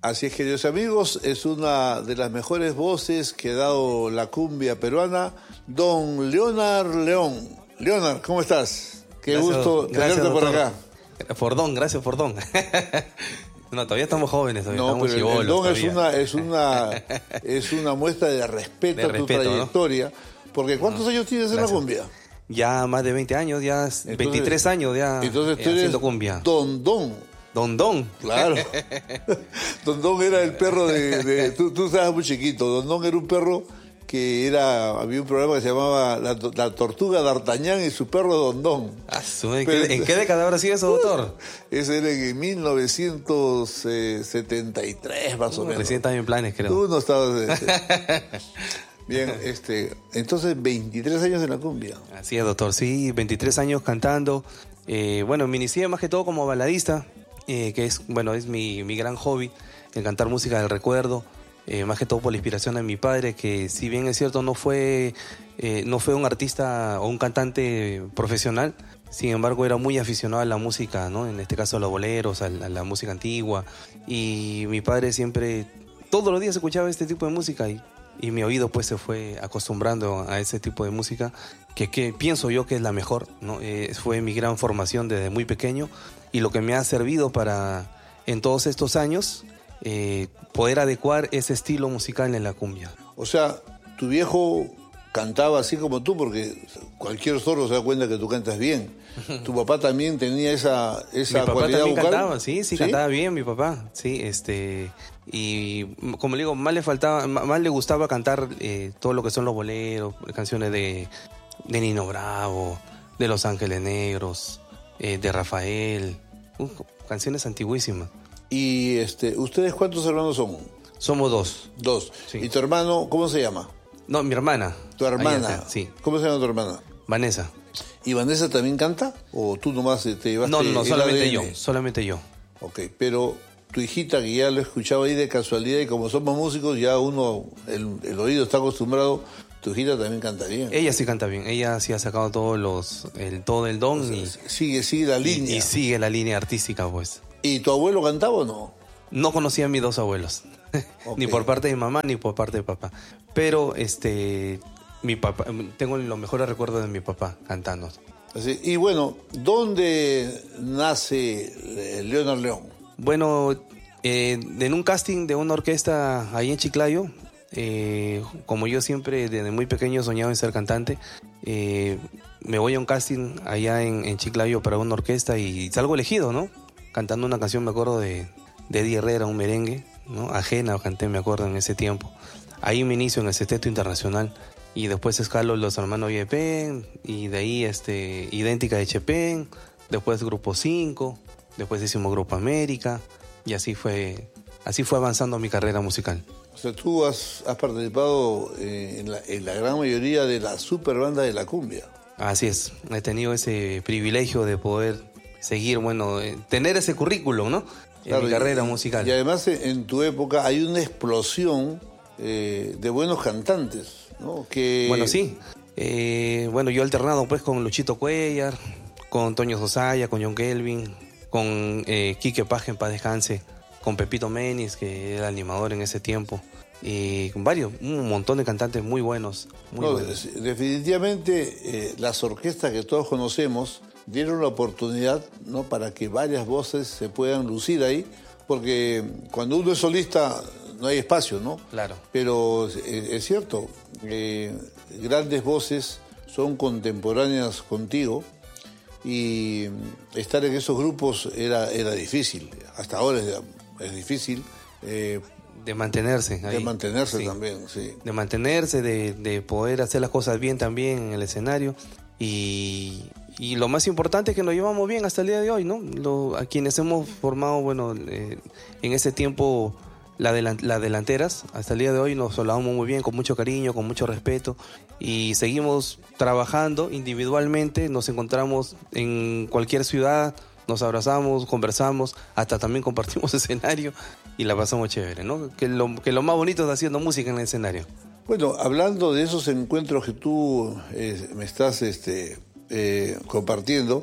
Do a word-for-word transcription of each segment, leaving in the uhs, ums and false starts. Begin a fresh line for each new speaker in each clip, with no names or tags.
Así es, queridos amigos, es una de las mejores voces que ha dado la cumbia peruana, don Leonard León. Leonard, ¿cómo estás? Qué
Gracias,
gusto tenerte por acá.
Por don, gracias por don. No, todavía estamos jóvenes, todavía
no,
estamos
pero
chibolos,
el don
todavía.
es una, es una, es una muestra de respeto
De
a tu
respeto,
trayectoria. ¿No? Porque ¿cuántos no. años tienes
Gracias.
en la cumbia?
Ya más de veinte años, ya entonces, veintitrés años ya
entonces tú
eh,
eres
haciendo cumbia.
Don Don.
Don Don.
Claro. Don Don era el perro de... de tú, tú estabas muy chiquito. Don Don era un perro que era... Había un programa que se llamaba La, la Tortuga D'Artagnan y su perro Don Don.
Ah, ¿en, Pero, qué, ¿En qué década habrá sido eso, doctor?
Ese era en mil novecientos setenta y tres, más o menos.
Recién estaba en planes, creo.
Tú no estabas... Bien, este, entonces veintitrés años en la cumbia.
Así es, doctor, sí, veintitrés años cantando. Eh, bueno, me inicié más que todo como baladista, eh, que es, bueno, es mi, mi gran hobby, el cantar música del recuerdo, eh, más que todo por la inspiración de mi padre, que si bien es cierto no fue, eh, no fue un artista o un cantante profesional, sin embargo era muy aficionado a la música, ¿no? En este caso a los boleros, a la, a la música antigua, y mi padre siempre, todos los días escuchaba este tipo de música y Y mi oído pues se fue acostumbrando a ese tipo de música que, que pienso yo que es la mejor, ¿no? Eh, fue mi gran formación desde muy pequeño y lo que me ha servido para en todos estos años eh, poder adecuar ese estilo musical en la cumbia.
O sea, tu viejo cantaba así como tú, porque cualquier zorro se da cuenta que tú cantas bien. Tu papá también tenía esa, esa
mi papá
cualidad
también
vocal.
Cantaba, sí, sí, sí, cantaba bien mi papá, sí, este, y como le digo, más le faltaba, más le gustaba cantar eh, todo lo que son los boleros, canciones de, de Nino Bravo, de Los Ángeles Negros, eh, de Rafael, uh, canciones antiguísimas.
Y este, ¿ustedes cuántos hermanos son?
Somos dos.
Dos.
Sí.
¿Y tu hermano, cómo se llama?
No, mi hermana.
¿Tu hermana?
Sí.
¿Cómo se llama tu hermana?
Vanessa.
¿Y Vanessa también canta? ¿O tú nomás te llevaste?
No, no, no, solamente
A D N?
yo, solamente yo.
Ok, pero tu hijita, que ya lo escuchaba ahí de casualidad, y como somos músicos, ya uno, el, el oído está acostumbrado, tu hijita también canta bien.
Ella sí canta bien, ella sí ha sacado todos los, el, todo el don. O sea,
y sigue, sigue la línea.
Y, y sigue la línea artística, pues.
¿Y tu abuelo cantaba o no?
No conocía a mis dos abuelos, okay. Ni por parte de mi mamá ni por parte de papá. Pero este, mi papá, tengo los mejores recuerdos de mi papá cantando.
Así, y bueno, ¿dónde nace Leonard León?
Bueno, eh, en un casting de una orquesta ahí en Chiclayo, eh, como yo siempre desde muy pequeño soñaba en ser cantante, eh, me voy a un casting allá en, en Chiclayo para una orquesta y salgo elegido, ¿no? Cantando una canción, me acuerdo, de, de Eddie Herrera, un merengue, ¿no? Ajena, canté, me acuerdo, en ese tiempo. Ahí me inicio en el Sexteto Internacional. Y después escalo Los Hermanos Yepén, y de ahí este, Idéntica de Chepén, después Grupo cinco, después hicimos Grupo América, y así fue, así fue avanzando mi carrera musical.
O sea, tú has, has participado eh, en, la, en la gran mayoría de la super banda de la cumbia.
Así es, he tenido ese privilegio de poder seguir, bueno, eh, tener ese currículum, ¿no? En claro, mi carrera
y,
musical.
Y además en tu época hay una explosión eh, de buenos cantantes. ¿No? Que...
Bueno, sí. Eh, bueno, yo he alternado pues con Luchito Cuellar, con Toño Sosaya, con John Kelvin, con eh, Quique Paje, en paz descanse, con Pepito Menis, que era animador en ese tiempo, y con varios, un montón de cantantes muy buenos. Muy
no,
buenos.
Definitivamente eh, las orquestas que todos conocemos dieron la oportunidad, ¿no?, para que varias voces se puedan lucir ahí, porque cuando uno es solista no hay espacio, ¿no?
Claro.
Pero es, es cierto, eh, grandes voces son contemporáneas contigo y estar en esos grupos era, era difícil. Hasta ahora es, es difícil. Eh,
de mantenerse. Ahí.
De mantenerse, sí. También, sí.
De mantenerse, de, de poder hacer las cosas bien también en el escenario. Y, y lo más importante es que nos llevamos bien hasta el día de hoy, ¿no? Lo, a quienes hemos formado, bueno, eh, en ese tiempo... Las delant- la delanteras, hasta el día de hoy nos hablamos muy bien, con mucho cariño, con mucho respeto, y seguimos trabajando individualmente, nos encontramos en cualquier ciudad, nos abrazamos, conversamos, hasta también compartimos escenario y la pasamos chévere, ¿no? Que lo, que lo más bonito es haciendo música en el escenario.
Bueno, hablando de esos encuentros que tú eh, me estás este, eh, compartiendo,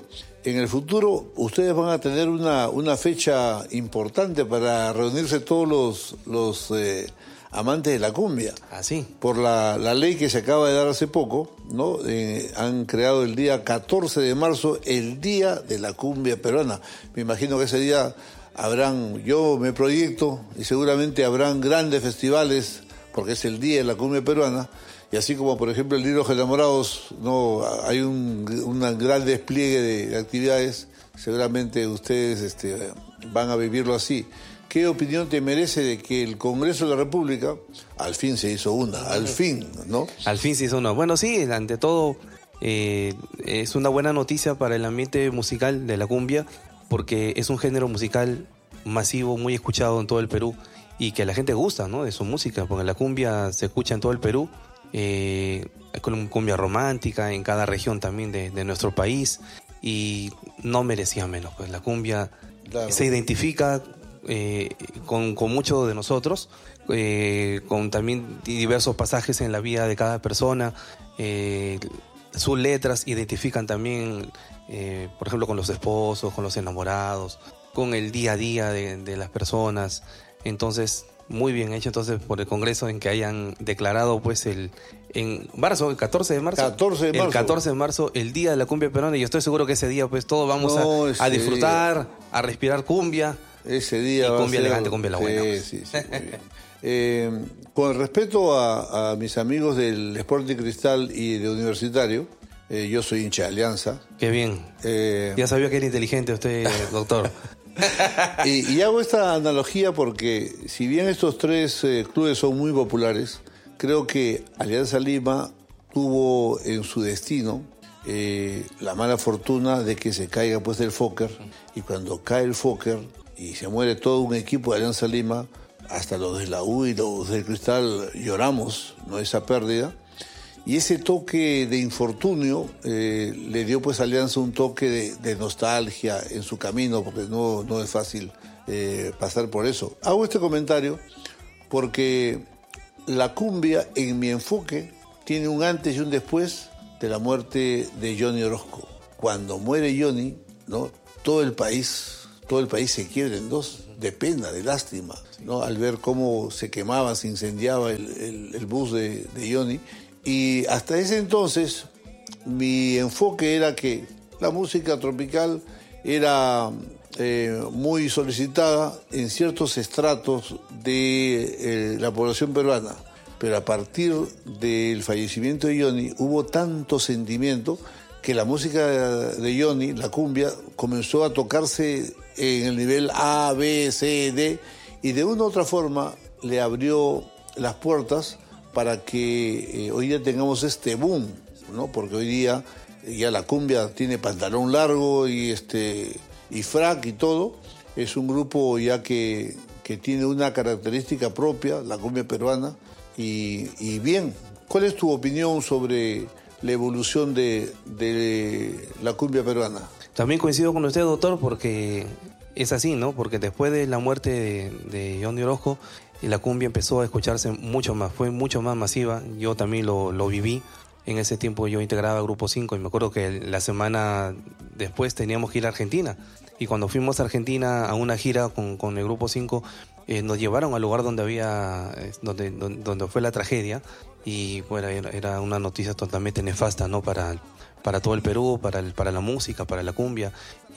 en el futuro ustedes van a tener una, una fecha importante para reunirse todos los, los eh, amantes de la cumbia.
Ah, sí.
Por la, la ley que se acaba de dar hace poco, ¿no? Eh, han creado el día catorce de marzo, el Día de la Cumbia Peruana. Me imagino que ese día habrán, yo me proyecto, y seguramente habrán grandes festivales, porque es el Día de la Cumbia Peruana, y así como, por ejemplo, el Día de los Enamorados, no, hay un, un gran despliegue de actividades, seguramente ustedes este, van a vivirlo así. ¿Qué opinión te merece de que el Congreso de la República, al fin se hizo una, al fin, ¿no?
Al fin se hizo una. Bueno, sí, ante todo, eh, es una buena noticia para el ambiente musical de la cumbia, porque es un género musical masivo, muy escuchado en todo el Perú, y que a la gente gusta, ¿no?, de su música, porque la cumbia se escucha en todo el Perú, eh, con cumbia romántica en cada región también de, de nuestro país, y no merecía menos, pues la cumbia claro. se identifica Eh, con, con muchos de nosotros, eh, con también diversos pasajes en la vida de cada persona. Eh, sus letras identifican también, eh, por ejemplo, con los esposos, con los enamorados, con el día a día de, de las personas. Entonces, muy bien hecho entonces por el Congreso en que hayan declarado pues el en marzo, el catorce de marzo,
catorce de marzo.
el catorce de marzo, el Día de la Cumbia Peruana, y yo estoy seguro que ese día pues todos vamos
no,
a, a disfrutar, día. a respirar cumbia.
Ese día
y
va
cumbia
a ser...
elegante, cumbia la buena.
Sí, sí, sí, muy bien. eh, con respecto a, a mis amigos del Sporting Cristal y de Universitario, eh, yo soy hincha de Alianza.
Qué bien.
Eh,
ya sabía que era inteligente usted, doctor.
y, y hago esta analogía porque si bien estos tres eh, clubes son muy populares, creo que Alianza Lima tuvo en su destino eh, la mala fortuna de que se caiga pues el Fokker, y cuando cae el Fokker y se muere todo un equipo de Alianza Lima, hasta los de la U y los del Cristal lloramos, ¿no?, esa pérdida. Y ese toque de infortunio eh, le dio pues a Alianza un toque de, de nostalgia en su camino, porque no, no es fácil eh, pasar por eso. Hago este comentario porque la cumbia, en mi enfoque, tiene un antes y un después de la muerte de Johnny Orozco. Cuando muere Johnny, ¿no?, todo el país... todo el país se quiebra en dos, de pena, de lástima, ¿no?, al ver cómo se quemaba, se incendiaba el, el, el bus de, de Johnny. Y hasta ese entonces mi enfoque era que la música tropical era eh, muy solicitada en ciertos estratos de eh, la población peruana, pero a partir del fallecimiento de Johnny hubo tanto sentimiento que la música de Johnny, la cumbia, comenzó a tocarse en el nivel A, B, C, D, y de una u otra forma le abrió las puertas para que eh, hoy día tengamos este boom, ¿no? Porque hoy día ya la cumbia tiene pantalón largo y este y frac y todo. Es un grupo ya que, que tiene una característica propia, la cumbia peruana. Y, y bien, ¿cuál es tu opinión sobre la evolución de, de la cumbia peruana?
También coincido con usted, doctor, porque es así, ¿no? Porque después de la muerte de, de Johnny Orozco, la cumbia empezó a escucharse mucho más, fue mucho más masiva. Yo también lo, lo viví. En ese tiempo yo integraba Grupo cinco y me acuerdo que la semana después teníamos que ir a Argentina. Y cuando fuimos a Argentina a una gira con, con el Grupo cinco, eh, nos llevaron al lugar donde había, donde, donde, donde fue la tragedia. Y bueno, era, era una noticia totalmente nefasta, ¿no?, para, para todo el Perú, para, el, para la música, para la cumbia.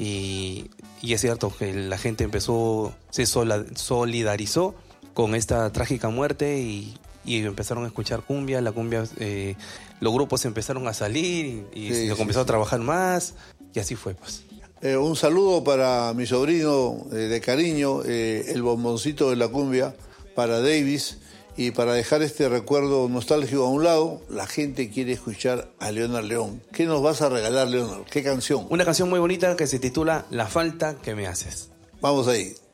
Y, y es cierto que la gente empezó, se solidarizó con esta trágica muerte y, y empezaron a escuchar cumbia. La cumbia, eh, los grupos empezaron a salir y, y sí, se sí, comenzó sí. a trabajar más, y así fue, pues.
Eh, un saludo para mi sobrino eh, de cariño, eh, el bomboncito de la cumbia, para Davis. Y para dejar este recuerdo nostálgico a un lado, la gente quiere escuchar a Leonard León. ¿Qué nos vas a regalar, Leonard? ¿Qué canción?
Una canción muy bonita que se titula La falta que me haces.
Vamos ahí.